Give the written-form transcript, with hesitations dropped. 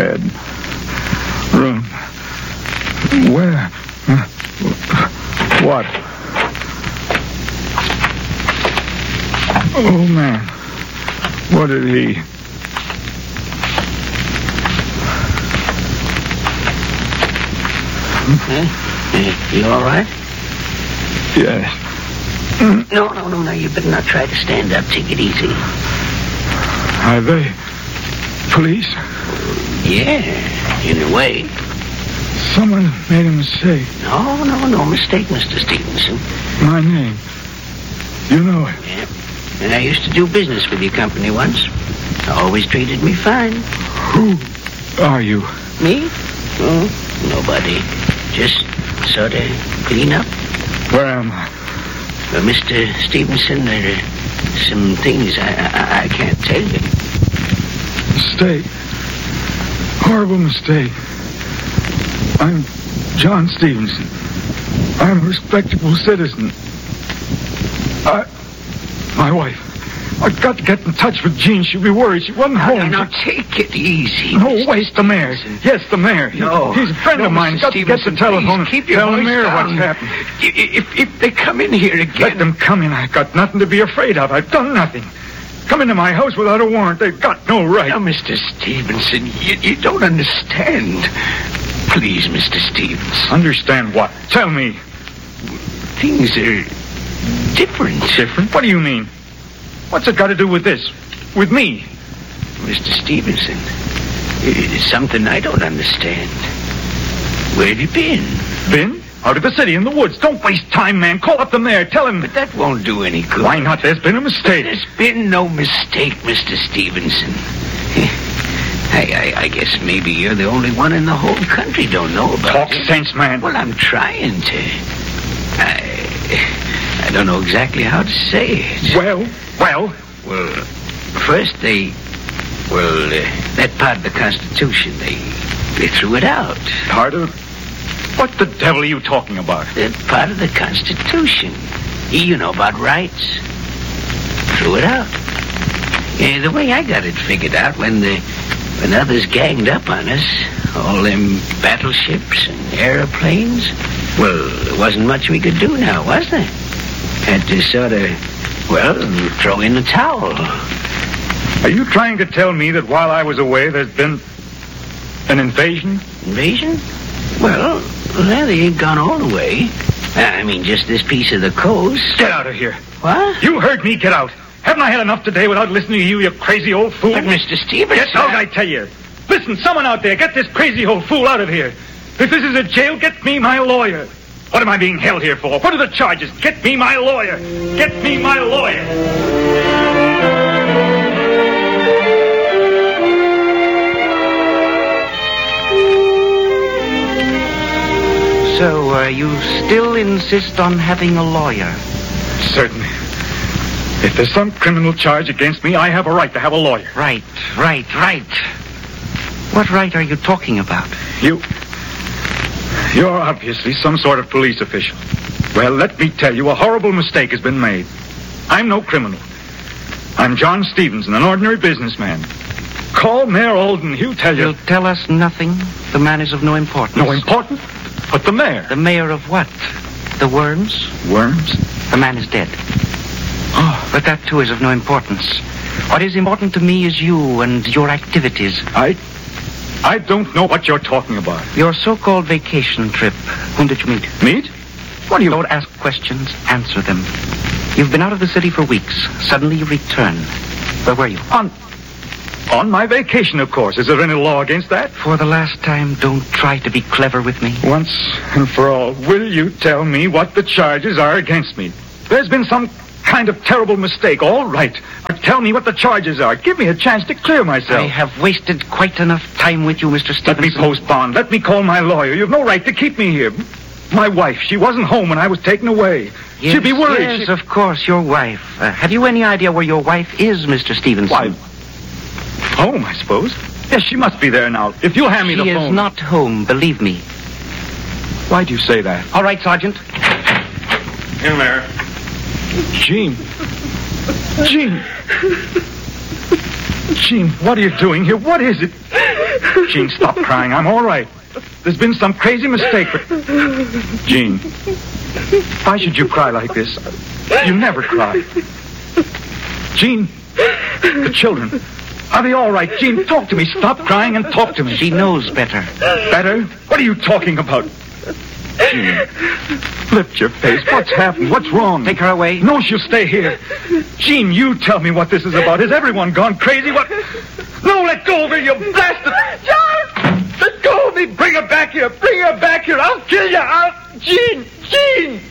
head. Room. Where? What? Oh, man. What did he... You all right? Yes. No. You better not try to stand up. Take it easy. Are they police? Yeah, in a way. Someone made a mistake. No mistake, Mr. Stevenson. My name. You know it. Yeah. And I used to do business with your company once. Always treated me fine. Who are you? Me? Oh, nobody. Just sort of clean up. Where am I? Well, Mr. Stevenson, there are some things I can't tell you. Mistake. Horrible mistake. I'm John Stevenson. I'm a respectable citizen. My wife. I've got to get in touch with Jean. She'll be worried. She wasn't home. Now, take it easy. No, wait, the mayor. Yes, the mayor. No. He's a friend of mine. Got to get the telephone. Keep your tell the voice mayor down. what's happened. If they come in here again... Let them come in. I've got nothing to be afraid of. I've done nothing. Come into my house without a warrant. They've got no right. Now, Mr. Stevenson, you don't understand. Please, Mr. Stevens. Understand what? Tell me. Things are different. Different? What do you mean? What's it got to do with this? With me? Mr. Stevenson, it is something I don't understand. Where have you been? Been? Out of the city, in the woods. Don't waste time, man. Call up the mayor. Tell him. But that won't do any good. Why not? There's been a mistake. There's been no mistake, Mr. Stevenson. I guess maybe you're the only one in the whole country don't know about it. Talk sense, man. Well, I'm trying to. I don't know exactly how to say it. Well? Well, first that part of the Constitution, they threw it out. Part of... What the devil are you talking about? That part of the Constitution. You know about rights. Threw it out. The way I got it figured out, when others ganged up on us, all them battleships and airplanes, well, there wasn't much we could do now, was there? Had to sort of, throw in the towel. Are you trying to tell me that while I was away, there's been an invasion? Invasion? Well, they ain't gone all the way. I mean, just this piece of the coast. Get out of here. What? You heard me. Get out. Haven't I had enough today without listening to you crazy old fool? But, Mr. Stevenson... Get out, I tell you. Listen, someone out there, get this crazy old fool out of here. If this is a jail, get me my lawyer. What am I being held here for? What are the charges? Get me my lawyer. Get me my lawyer. So, you still insist on having a lawyer? Certainly. If there's some criminal charge against me, I have a right to have a lawyer. Right. What right are you talking about? You're obviously some sort of police official. Well, let me tell you, a horrible mistake has been made. I'm no criminal. I'm John Stevenson, an ordinary businessman. Call Mayor Alden, he'll tell you. He'll tell us nothing? The man is of no importance. No importance? But the mayor. The mayor of what? The Worms? Worms? The man is dead. Oh. But that, too, is of no importance. What is important to me is you and your activities. I don't know what you're talking about. Your so-called vacation trip. Whom did you meet? Meet? What do you... Don't ask questions, answer them. You've been out of the city for weeks. Suddenly you return. Where were you? On my vacation, of course. Is there any law against that? For the last time, don't try to be clever with me. Once and for all, will you tell me what the charges are against me? There's been some kind of terrible mistake, all right. But tell me what the charges are. Give me a chance to clear myself. I have wasted quite enough time with you, Mr. Stevenson. Let me post bond. Let me call my lawyer. You've no right to keep me here. My wife, she wasn't home when I was taken away. Yes, She'd be worried. Yes, of course, your wife. Have you any idea where your wife is, Mr. Stevenson? Why, home, I suppose. Yes, she must be there now. If you'll hand me the phone. She is not home, believe me. Why'd you say that? All right, Sergeant. Here, Mayor. Jean, what are you doing here? What is it? Jean, stop crying. I'm all right. There's been some crazy mistake, but... Jean, why should you cry like this? You never cry. Jean, the children, are they all right? Jean, talk to me. Stop crying and talk to me. She knows better. Better? What are you talking about? Jean, lift your face. What's happened? What's wrong? Take her away. No, she'll stay here. Jean, you tell me what this is about. Has everyone gone crazy? What? No, let go of her, you bastard! John! Let go of me! Bring her back here! Bring her back here! I'll kill you! Jean! Jean!